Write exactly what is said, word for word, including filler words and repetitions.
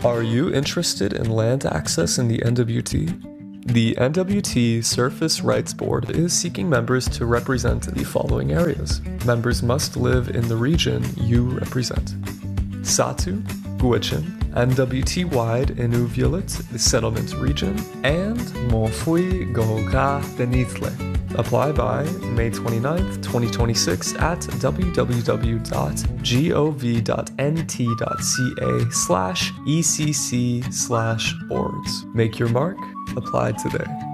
Are you interested in land access in the N W T? The N W T Surface Rights Board is seeking members to represent the following areas. Members must live in the region you represent. Satu, Gwich'in, N W T-wide Inuvialuit Settlement Region, and Monfui Goga Denithle. Apply by May twenty-ninth, twenty twenty-six at www.gov.nt.ca slash ECC slash boards. Make your mark, apply today.